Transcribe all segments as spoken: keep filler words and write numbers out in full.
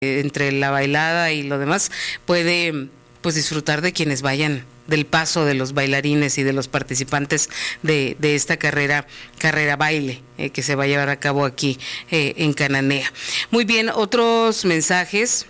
entre la bailada y lo demás, puede pues disfrutar de quienes vayan, del paso de los bailarines y de los participantes de, de esta carrera, carrera baile eh, que se va a llevar a cabo aquí eh, en Cananea. Muy bien, otros mensajes.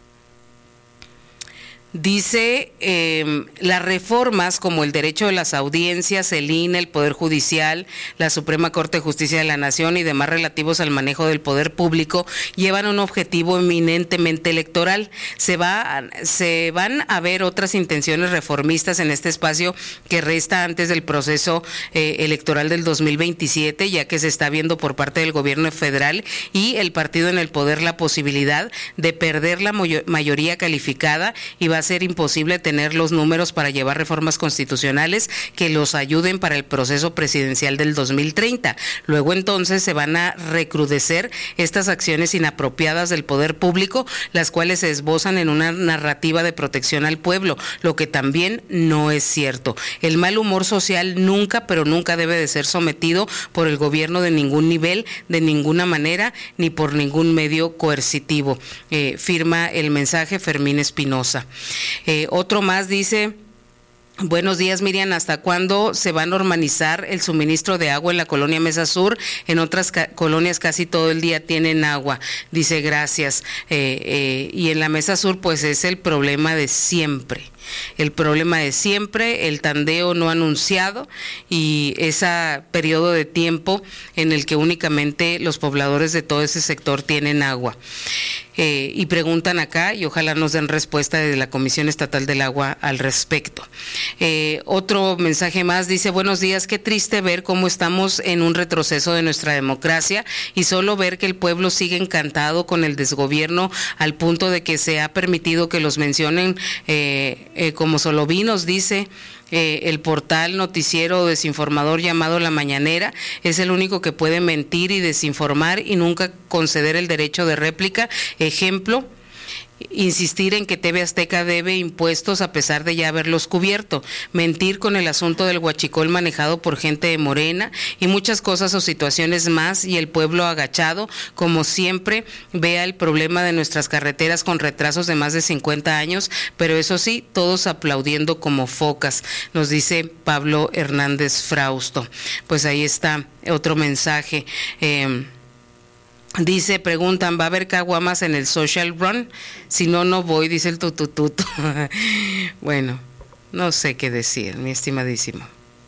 Dice, eh, las reformas como el derecho de las audiencias, el I N E, el Poder Judicial, la Suprema Corte de Justicia de la Nación y demás relativos al manejo del poder público llevan un objetivo eminentemente electoral. Se va, se van a ver otras intenciones reformistas en este espacio que resta antes del proceso eh, electoral del dos mil veintisiete, ya que se está viendo por parte del gobierno federal y el partido en el poder la posibilidad de perder la mayoría calificada y va a ser imposible tener los números para llevar reformas constitucionales que los ayuden para el proceso presidencial del dos mil treinta. Luego entonces se van a recrudecer estas acciones inapropiadas del poder público, las cuales se esbozan en una narrativa de protección al pueblo, lo que también no es cierto. El mal humor social nunca, pero nunca debe de ser sometido por el gobierno de ningún nivel, de ninguna manera, ni por ningún medio coercitivo. Eh, firma el mensaje Fermín Espinosa. Eh, otro más dice: buenos días, Miriam, ¿hasta cuándo se va a normalizar el suministro de agua en la colonia Mesa Sur? En otras ca- colonias casi todo el día tienen agua. Dice, gracias. Eh, eh, y en la Mesa Sur pues es el problema de siempre. El problema de siempre, el tandeo no anunciado y ese periodo de tiempo en el que únicamente los pobladores de todo ese sector tienen agua. Eh, y preguntan acá, y ojalá nos den respuesta de la Comisión Estatal del Agua al respecto. Eh, otro mensaje más dice, buenos días, qué triste ver cómo estamos en un retroceso de nuestra democracia y solo ver que el pueblo sigue encantado con el desgobierno al punto de que se ha permitido que los mencionen eh, eh, como solovinos, dice. Eh, el portal noticiero desinformador llamado La Mañanera es el único que puede mentir y desinformar y nunca conceder el derecho de réplica. Ejemplo, insistir en que T V Azteca debe impuestos a pesar de ya haberlos cubierto, mentir con el asunto del huachicol manejado por gente de Morena y muchas cosas o situaciones más, y el pueblo agachado, como siempre, vea el problema de nuestras carreteras con retrasos de más de cincuenta años, pero eso sí, todos aplaudiendo como focas, nos dice Pablo Hernández Frausto. Pues ahí está otro mensaje. Eh, Dice, preguntan, ¿va a haber caguamas en el Social Run? Si no, no voy, dice el tutututo. Bueno, no sé qué decir, mi estimadísimo.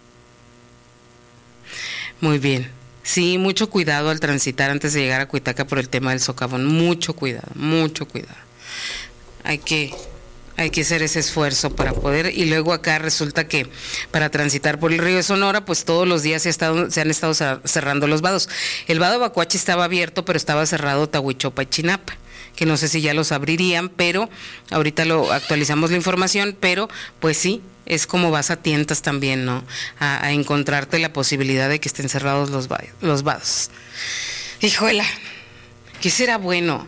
Muy bien. Sí, mucho cuidado al transitar antes de llegar a Cuitaca por el tema del socavón. Mucho cuidado, mucho cuidado. Hay que... Hay que hacer ese esfuerzo para poder, y luego acá resulta que para transitar por el río de Sonora, pues todos los días se, ha estado, se han estado cerrando los vados. El vado Bacuachi estaba abierto, pero estaba cerrado Tahuichopa y Chinapa, que no sé si ya los abrirían, pero ahorita lo actualizamos la información, pero pues sí, es como vas a tientas también, ¿no? A, a encontrarte la posibilidad de que estén cerrados los, los vados. Híjola, ¿qué será bueno?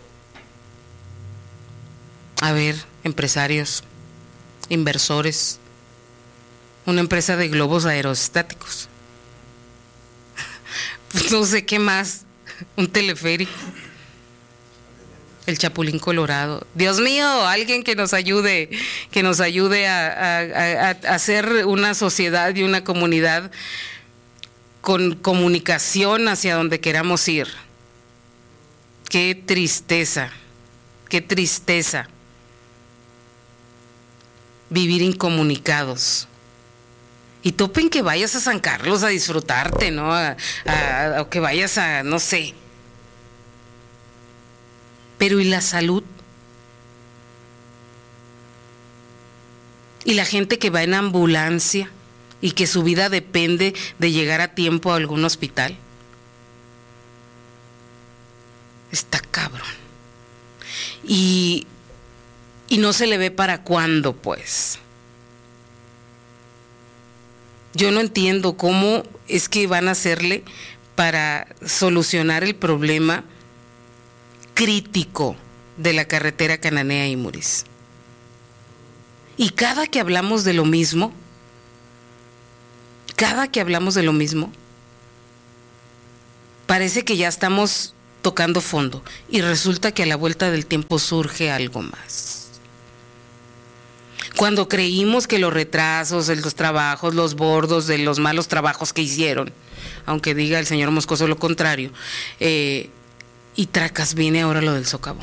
A ver, empresarios, inversores, una empresa de globos aerostáticos, pues no sé qué más, un teleférico, el Chapulín Colorado. Dios mío, alguien que nos ayude, que nos ayude a, a, a, a hacer una sociedad y una comunidad con comunicación hacia donde queramos ir. Qué tristeza, qué tristeza. Vivir incomunicados. Y topen que vayas a San Carlos a disfrutarte, ¿no? A, a, o que vayas a, no sé. Pero ¿y la salud? ¿Y la gente que va en ambulancia y que su vida depende de llegar a tiempo a algún hospital? Está cabrón. Y... Y no se le ve para cuándo, pues. Yo no entiendo cómo es que van a hacerle para solucionar el problema crítico de la carretera Cananea y Muris. Y cada que hablamos de lo mismo, cada que hablamos de lo mismo, parece que ya estamos tocando fondo, y resulta que a la vuelta del tiempo surge algo más. Cuando creímos que los retrasos de los trabajos, los bordos de los malos trabajos que hicieron, aunque diga el señor Moscoso lo contrario, eh, y tracas, viene ahora lo del socavón.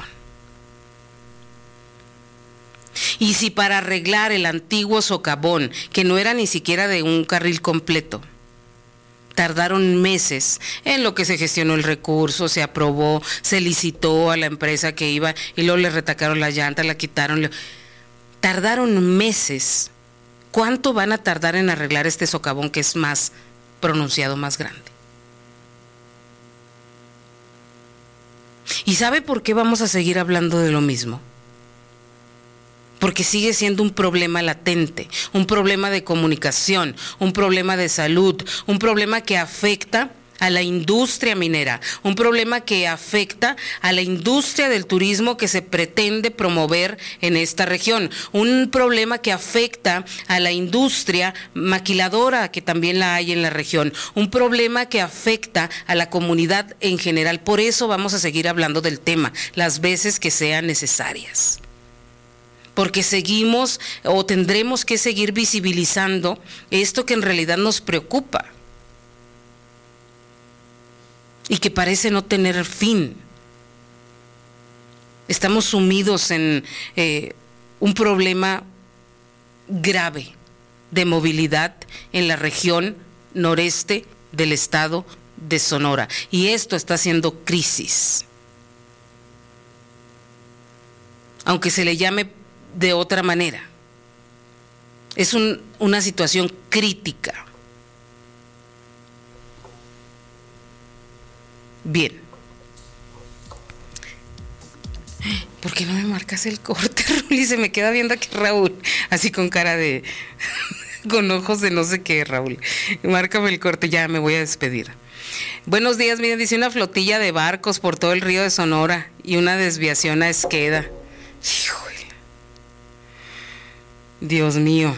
Y si para arreglar el antiguo socavón, que no era ni siquiera de un carril completo, tardaron meses en lo que se gestionó el recurso, se aprobó, se licitó a la empresa que iba y luego le retacaron la llanta, la quitaron. Le... Tardaron meses. ¿Cuánto van a tardar en arreglar este socavón que es más pronunciado, más grande? ¿Y sabe por qué vamos a seguir hablando de lo mismo? Porque sigue siendo un problema latente, un problema de comunicación, un problema de salud, un problema que afecta a la industria minera, un problema que afecta a la industria del turismo que se pretende promover en esta región, un problema que afecta a la industria maquiladora que también la hay en la región, un problema que afecta a la comunidad en general. Por eso vamos a seguir hablando del tema las veces que sean necesarias. Porque seguimos o tendremos que seguir visibilizando esto que en realidad nos preocupa y que parece no tener fin. Estamos sumidos en eh, un problema grave de movilidad en la región noreste del estado de Sonora, y esto está haciendo crisis. Aunque se le llame de otra manera, es un, una situación crítica. Bien. ¿Por qué no me marcas el corte, Raúl? Y se me queda viendo aquí Raúl, así con cara de, con ojos de no sé qué, Raúl. Márcame el corte, ya me voy a despedir. Buenos días, miren, dice una flotilla de barcos por todo el río de Sonora y una desviación a Esqueda. Híjole. Dios mío.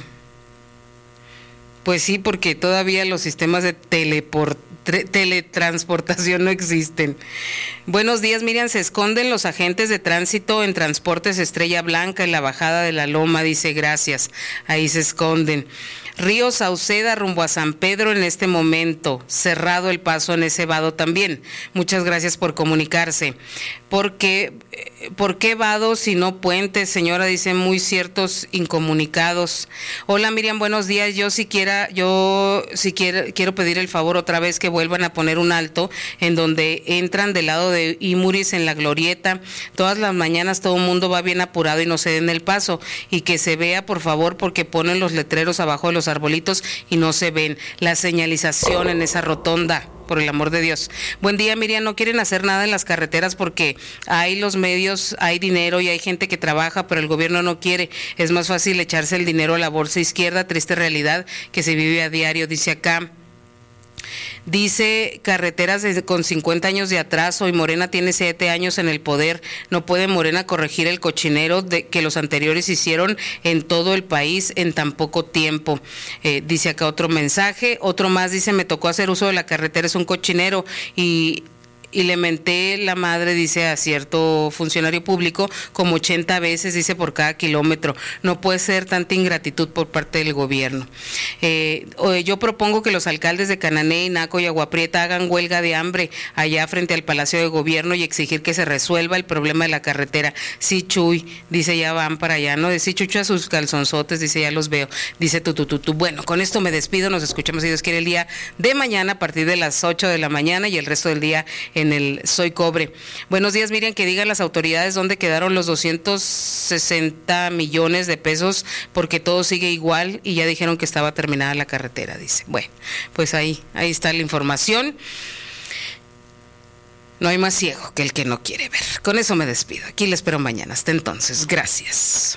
Pues sí, porque todavía los sistemas de teleport, teletransportación no existen. Buenos días, Miriam. Se esconden los agentes de tránsito en Transportes Estrella Blanca en la bajada de la Loma, dice gracias. Ahí se esconden. Río Sauceda rumbo a San Pedro en este momento, cerrado el paso en ese vado también. Muchas gracias por comunicarse. ¿Por qué, ¿Por qué vado si no puentes, señora? Dicen muy ciertos incomunicados. Hola, Miriam, buenos días. Yo siquiera, yo si quiero, quiero pedir el favor otra vez que vuelvan a poner un alto en donde entran del lado de Imuris en la Glorieta. Todas las mañanas todo el mundo va bien apurado y no se den el paso, y que se vea, por favor, porque ponen los letreros abajo de los arbolitos y no se ven. La señalización en esa rotonda, por el amor de Dios. Buen día, Miriam. No quieren hacer nada en las carreteras porque hay los medios, hay dinero y hay gente que trabaja, pero el gobierno no quiere. Es más fácil echarse el dinero a la bolsa izquierda, triste realidad que se vive a diario, dice acá. Dice carreteras desde, con cincuenta años de atraso, y Morena tiene siete años en el poder. No puede Morena corregir el cochinero de, que los anteriores hicieron en todo el país en tan poco tiempo. Eh, dice acá otro mensaje, otro más dice, me tocó hacer uso de la carretera, es un cochinero, y... y le menté la madre, dice, a cierto funcionario público como ochenta veces, dice, por cada kilómetro. No puede ser tanta ingratitud por parte del gobierno. Eh, yo propongo que los alcaldes de Cananea, Naco y Agua Prieta hagan huelga de hambre allá frente al Palacio de Gobierno y exigir que se resuelva el problema de la carretera. Sí, Chuy, dice, ya van para allá, ¿no? Sí, Chucho a sus calzonzotes, dice, ya los veo. Dice, tu, tu, tu, tu. Bueno, con esto me despido, nos escuchamos, si Dios quiere, el día de mañana a partir de las ocho de la mañana y el resto del día en el Soy Cobre. Buenos días, Miriam, que digan las autoridades dónde quedaron los doscientos sesenta millones de pesos, porque todo sigue igual y ya dijeron que estaba terminada la carretera, dice. Bueno, pues ahí, ahí está la información. No hay más ciego que el que no quiere ver. Con eso me despido. Aquí les espero mañana. Hasta entonces, gracias.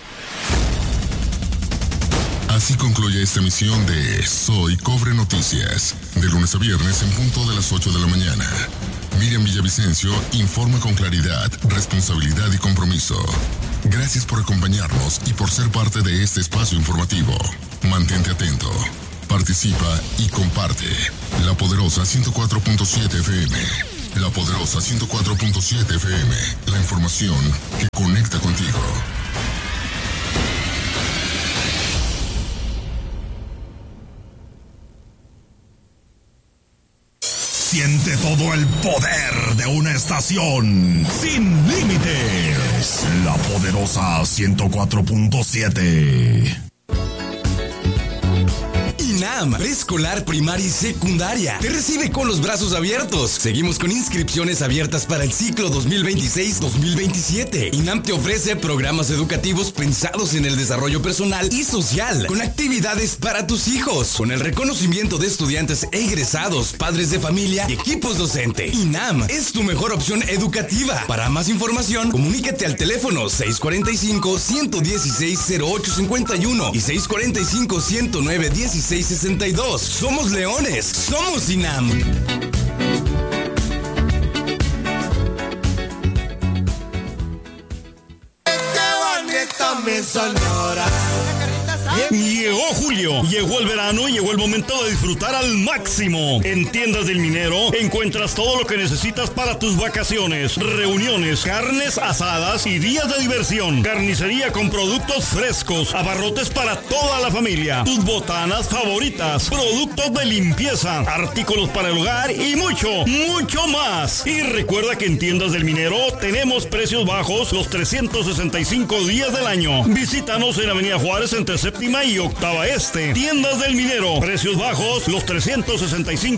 Así concluye esta emisión de Soy Cobre Noticias, de lunes a viernes en punto de las ocho de la mañana. Miriam Villavicencio informa con claridad, responsabilidad y compromiso. Gracias por acompañarnos y por ser parte de este espacio informativo. Mantente atento, participa y comparte. La poderosa ciento cuatro punto siete F M. La Poderosa ciento cuatro punto siete F M. La información que conecta contigo. Siente todo el poder de una estación sin límites. La Poderosa ciento cuatro punto siete. INAM, preescolar, primaria y secundaria, te recibe con los brazos abiertos. Seguimos con inscripciones abiertas para el ciclo dos mil veintiséis dos mil veintisiete. INAM te ofrece programas educativos pensados en el desarrollo personal y social, con actividades para tus hijos, con el reconocimiento de estudiantes egresados, padres de familia y equipos docentes. INAM es tu mejor opción educativa. Para más información, comunícate al teléfono seis cuatro cinco, uno uno seis, cero ocho cinco uno y seis cuatro cinco, uno nueve uno seis sesenta y dos. Somos leones, somos INAM. Llegó julio, llegó el verano y llegó el momento de disfrutar al máximo. En Tiendas del Minero encuentras todo lo que necesitas para tus vacaciones, reuniones, carnes asadas y días de diversión. Carnicería con productos frescos, abarrotes para toda la familia, tus botanas favoritas, productos de limpieza, artículos para el hogar y mucho, mucho más. Y recuerda que en Tiendas del Minero tenemos precios bajos los trescientos sesenta y cinco días del año. Visítanos en Avenida Juárez entre Séptima y Octava Este. Tiendas del Minero, precios bajos los trescientos sesenta y cinco